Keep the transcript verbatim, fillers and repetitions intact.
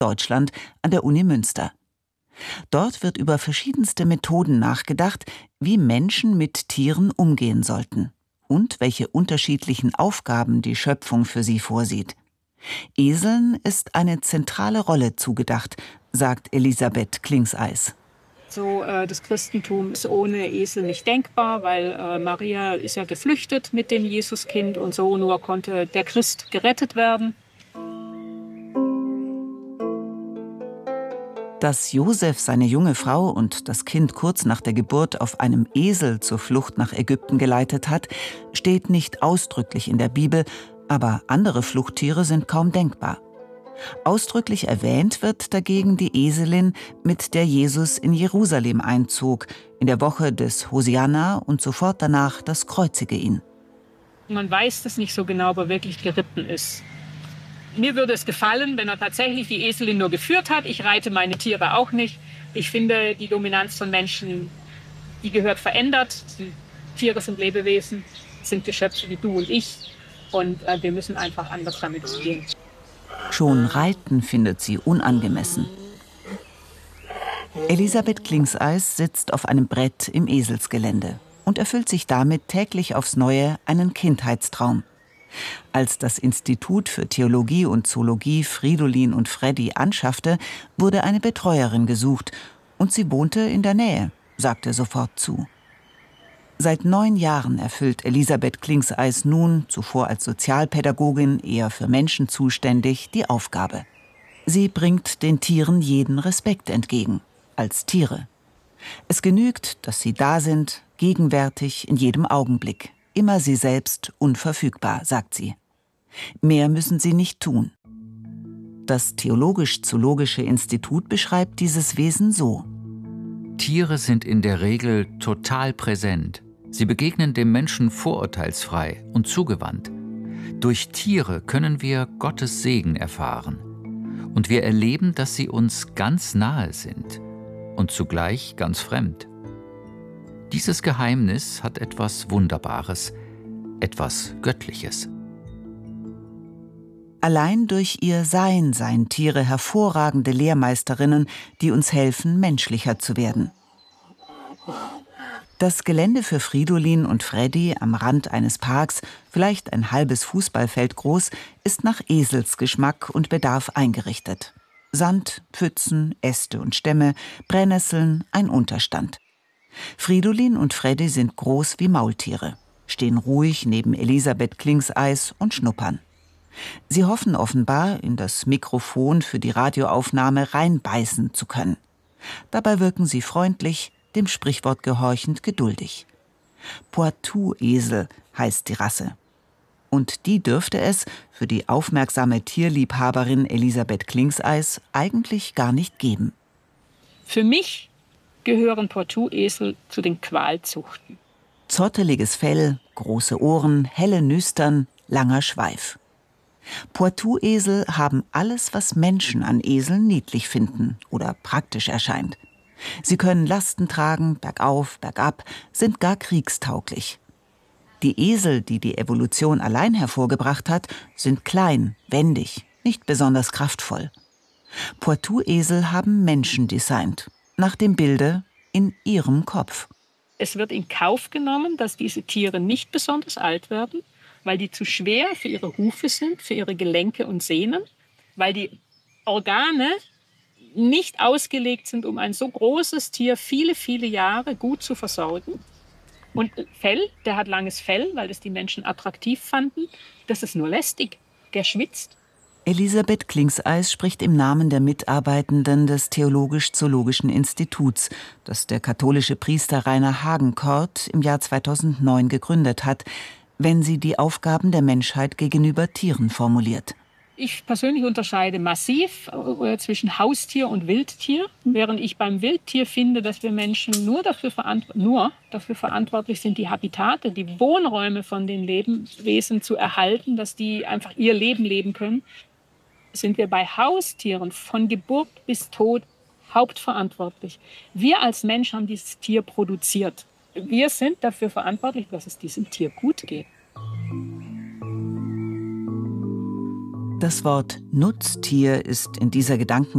Deutschland an der Uni Münster. Dort wird über verschiedenste Methoden nachgedacht, wie Menschen mit Tieren umgehen sollten und welche unterschiedlichen Aufgaben die Schöpfung für sie vorsieht. Eseln ist eine zentrale Rolle zugedacht, sagt Elisabeth Klingseis. So, äh, das Christentum ist ohne Esel nicht denkbar, weil äh, Maria ist ja geflüchtet mit dem Jesuskind und so nur konnte der Christ gerettet werden. Dass Josef seine junge Frau und das Kind kurz nach der Geburt auf einem Esel zur Flucht nach Ägypten geleitet hat, steht nicht ausdrücklich in der Bibel, aber andere Fluchttiere sind kaum denkbar. Ausdrücklich erwähnt wird dagegen die Eselin, mit der Jesus in Jerusalem einzog, in der Woche des Hosianna und sofort danach das Kreuzige ihn. Man weiß das nicht so genau, ob er wirklich geritten ist. Mir würde es gefallen, wenn er tatsächlich die Eselin nur geführt hat. Ich reite meine Tiere auch nicht. Ich finde, die Dominanz von Menschen, die gehört verändert. Die Tiere sind Lebewesen, sind Geschöpfe wie du und ich. Und äh, wir müssen einfach anders damit umgehen. Schon Reiten findet sie unangemessen. Elisabeth Klingseis sitzt auf einem Brett im Eselsgelände und erfüllt sich damit täglich aufs Neue einen Kindheitstraum. Als das Institut für Theologie und Zoologie Fridolin und Freddy anschaffte, wurde eine Betreuerin gesucht und sie wohnte in der Nähe, sagte sofort zu. Seit neun Jahren erfüllt Elisabeth Klingseis nun, zuvor als Sozialpädagogin eher für Menschen zuständig, die Aufgabe. Sie bringt den Tieren jeden Respekt entgegen, als Tiere. Es genügt, dass sie da sind, gegenwärtig in jedem Augenblick. Immer sie selbst, unverfügbar, sagt sie. Mehr müssen sie nicht tun. Das Theologisch-Zoologische Institut beschreibt dieses Wesen so: Tiere sind in der Regel total präsent. Sie begegnen dem Menschen vorurteilsfrei und zugewandt. Durch Tiere können wir Gottes Segen erfahren. Und wir erleben, dass sie uns ganz nahe sind und zugleich ganz fremd. Dieses Geheimnis hat etwas Wunderbares, etwas Göttliches. Allein durch ihr Sein seien Tiere hervorragende Lehrmeisterinnen, die uns helfen, menschlicher zu werden. Das Gelände für Fridolin und Freddy am Rand eines Parks, vielleicht ein halbes Fußballfeld groß, ist nach Eselsgeschmack und Bedarf eingerichtet. Sand, Pfützen, Äste und Stämme, Brennnesseln, ein Unterstand. Fridolin und Freddy sind groß wie Maultiere, stehen ruhig neben Elisabeth Klingseis und schnuppern. Sie hoffen offenbar, in das Mikrofon für die Radioaufnahme reinbeißen zu können. Dabei wirken sie freundlich, dem Sprichwort gehorchend geduldig. Poitou-Esel heißt die Rasse. Und die dürfte es für die aufmerksame Tierliebhaberin Elisabeth Klingseis eigentlich gar nicht geben. Für mich gehören Poitou-Esel zu den Qualzuchten. Zotteliges Fell, große Ohren, helle Nüstern, langer Schweif. Poitou-Esel haben alles, was Menschen an Eseln niedlich finden oder praktisch erscheint. Sie können Lasten tragen, bergauf, bergab, sind gar kriegstauglich. Die Esel, die die Evolution allein hervorgebracht hat, sind klein, wendig, nicht besonders kraftvoll. Poitou-Esel haben Menschen designt, nach dem Bilde in ihrem Kopf. Es wird in Kauf genommen, dass diese Tiere nicht besonders alt werden, weil die zu schwer für ihre Hufe sind, für ihre Gelenke und Sehnen, weil die Organe nicht ausgelegt sind, um ein so großes Tier viele, viele Jahre gut zu versorgen. Und Fell, der hat langes Fell, weil das die Menschen attraktiv fanden, das ist nur lästig, der schwitzt. Elisabeth Klingseis spricht im Namen der Mitarbeitenden des Theologisch-Zoologischen Instituts, das der katholische Priester Rainer Hagenkort im Jahr zweitausendneun gegründet hat, wenn sie die Aufgaben der Menschheit gegenüber Tieren formuliert. Ich persönlich unterscheide massiv äh, zwischen Haustier und Wildtier, während ich beim Wildtier finde, dass wir Menschen nur dafür, verant- nur dafür verantwortlich sind, die Habitate, die Wohnräume von den Lebewesen zu erhalten, dass die einfach ihr Leben leben können, sind wir bei Haustieren von Geburt bis Tod hauptverantwortlich. Wir als Mensch haben dieses Tier produziert. Wir sind dafür verantwortlich, dass es diesem Tier gut geht. Das Wort Nutztier ist in dieser Gedanken